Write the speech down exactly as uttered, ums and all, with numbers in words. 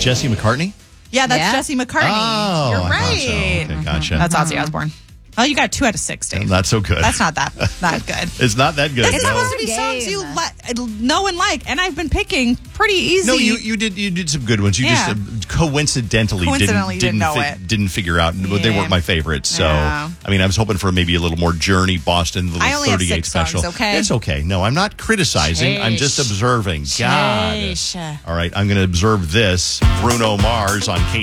Jesse McCartney? Yeah, that's Yeah. Jesse McCartney. Oh, You're I right. thought so. Okay, gotcha. That's Ozzy Osbourne. Oh, you got two out of six, Dave. Not so good. That's not that that good. It's not that good. It's no. supposed to be Game. songs you li- know and like, and I've been picking pretty easy. No, you, you did you did some good ones. You Yeah. just uh, coincidentally, Coincidentally didn't didn't didn't, know fi- it. didn't figure out. But they Yeah. weren't my favorites. So Yeah. I mean, I was hoping for maybe a little more Journey, Boston, the I little only have thirty-eight six special. songs, okay? It's okay. No, I'm not criticizing. I'm just Sheesh. observing. God. Sheesh. All right, I'm going to observe this. Bruno Mars on K.